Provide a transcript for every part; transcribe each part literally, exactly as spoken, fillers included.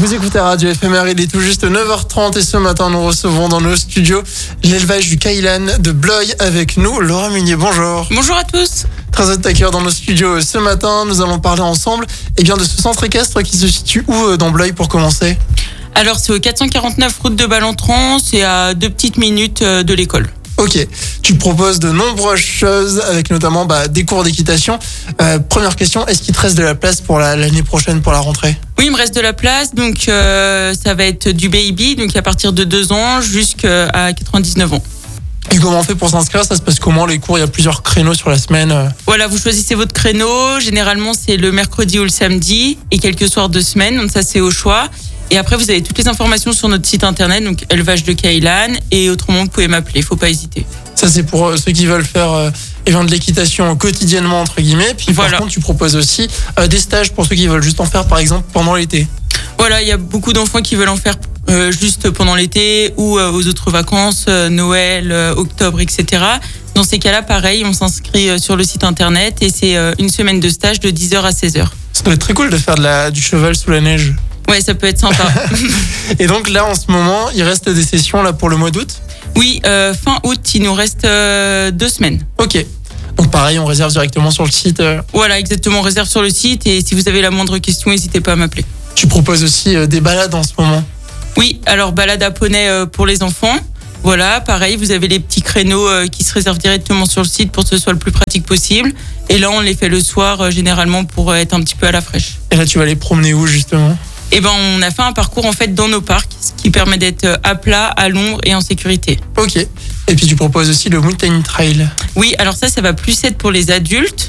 Vous écoutez Radio Éphémère, il est tout juste neuf heures trente et ce matin nous recevons dans nos studios l'élevage du Kailan de Blois avec nous. Laura Munier, bonjour. Bonjour à tous. Très heureux de t'accueillir dans nos studios ce matin. Nous allons parler ensemble eh bien, de ce centre équestre qui se situe où dans Blois pour commencer? Alors c'est au quatre cent quarante-neuf route de Balentran, c'est à deux petites minutes de l'école. Ok, tu proposes de nombreuses choses avec notamment bah, des cours d'équitation. Euh, première question, est-ce qu'il te reste de la place pour la, l'année prochaine pour la rentrée? Oui, il me reste de la place, donc euh, ça va être du baby, donc à partir de deux ans jusqu'à quatre-vingt-dix-neuf ans. Et comment on fait pour s'inscrire? Ça se passe comment les cours? Il y a plusieurs créneaux sur la semaine. Voilà, vous choisissez votre créneau, généralement c'est le mercredi ou le samedi et quelques soirs de semaine, donc ça c'est au choix. Et après, vous avez toutes les informations sur notre site internet, donc élevage de Kailan, et autrement, vous pouvez m'appeler, faut pas hésiter. Ça, c'est pour ceux qui veulent faire euh, eh bien, de l'équitation quotidiennement, entre guillemets. Puis voilà. Par contre, tu proposes aussi euh, des stages pour ceux qui veulent juste en faire, par exemple, pendant l'été. Voilà, il y a beaucoup d'enfants qui veulent en faire euh, juste pendant l'été ou euh, aux autres vacances, euh, Noël, euh, octobre, et cetera. Dans ces cas-là, pareil, on s'inscrit euh, sur le site internet et c'est euh, une semaine de stage de dix heures à seize heures. Ça doit être très cool de faire de la, du cheval sous la neige. Ouais, ça peut être sympa. Et donc là, en ce moment, il reste des sessions là pour le mois d'août? Oui, euh, fin août, il nous reste euh, deux semaines. Ok. Donc pareil, on réserve directement sur le site. Euh... Voilà, exactement, on réserve sur le site et si vous avez la moindre question, n'hésitez pas à m'appeler. Tu proposes aussi euh, des balades en ce moment? Oui, alors balade à poney euh, pour les enfants. Voilà, pareil, vous avez les petits créneaux euh, qui se réservent directement sur le site pour que ce soit le plus pratique possible. Et là, on les fait le soir, euh, généralement, pour euh, être un petit peu à la fraîche. Et là, tu vas les promener où, justement? Eh ben, on a fait un parcours en fait dans nos parcs, ce qui permet d'être à plat, à l'ombre et en sécurité. Ok. Et puis tu proposes aussi le Mountain Trail. Oui, alors ça, ça va plus être pour les adultes.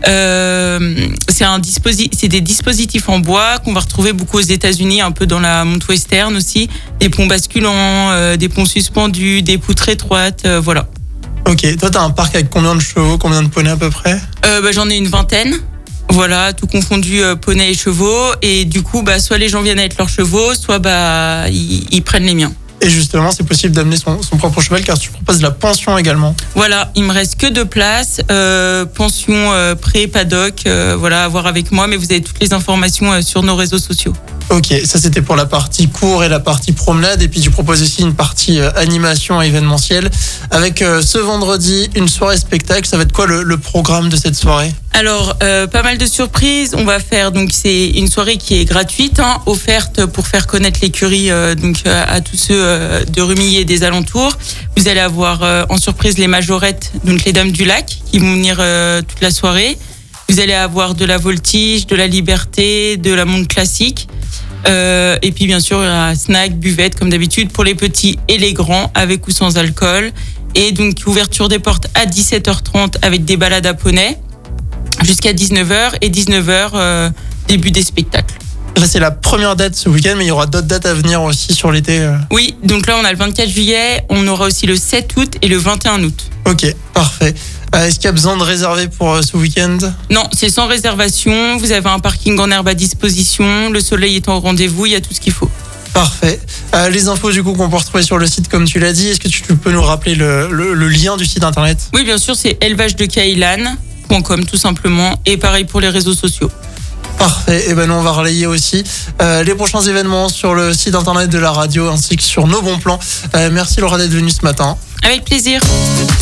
Euh, c'est un disposi- c'est des dispositifs en bois qu'on va retrouver beaucoup aux États-Unis, un peu dans la monte western aussi. Des ponts basculants, euh, des ponts suspendus, des poutres étroites, euh, voilà. Ok. Toi, t'as un parc avec combien de chevaux, combien de poneys à peu près? euh, bah, J'en ai une vingtaine. Voilà, tout confondu, euh, poney et chevaux. Et du coup, bah, soit les gens viennent avec leurs chevaux, soit bah, ils, ils prennent les miens. Et justement, c'est possible d'amener son, son propre cheval car tu proposes de la pension également. Voilà, il me reste que deux places. Euh, pension, euh, pré, paddock, euh, voilà, à voir avec moi. Mais vous avez toutes les informations euh, sur nos réseaux sociaux. Ok, ça c'était pour la partie cours et la partie promenade. Et puis tu proposes aussi une partie euh, animation événementielle avec euh, ce vendredi une soirée spectacle. Ça va être quoi le, le programme de cette soirée? Alors, euh, pas mal de surprises. On va faire, donc c'est une soirée qui est gratuite, hein, offerte pour faire connaître l'écurie euh, donc euh, à tous ceux euh, de Rumilly et des alentours. Vous allez avoir euh, en surprise les majorettes, donc les dames du lac, qui vont venir euh, toute la soirée. Vous allez avoir de la voltige, de la liberté, de la monte classique. Euh, et puis bien sûr, il y aura snack, buvette comme d'habitude pour les petits et les grands, avec ou sans alcool. Et donc ouverture des portes à dix-sept heures trente avec des balades à poney jusqu'à dix-neuf heures et dix-neuf heures euh, début des spectacles. Là, c'est la première date ce week-end, mais il y aura d'autres dates à venir aussi sur l'été. Euh... Oui, donc là on a le vingt-quatre juillet, on aura aussi le sept août et le vingt et un août. Ok, parfait. Euh, est-ce qu'il y a besoin de réserver pour euh, ce week-end? Non, c'est sans réservation. Vous avez un parking en herbe à disposition. Le soleil est au rendez-vous. Il y a tout ce qu'il faut. Parfait. Euh, les infos du coup qu'on peut retrouver sur le site comme tu l'as dit, est-ce que tu peux nous rappeler le, le, le lien du site internet? Oui, bien sûr, c'est élevage de kailan point com tout simplement. Et pareil pour les réseaux sociaux. Parfait. Et ben nous on va relayer aussi euh, les prochains événements sur le site internet de la radio ainsi que sur nos bons plans. Euh, merci Laura d'être venue ce matin. Avec plaisir.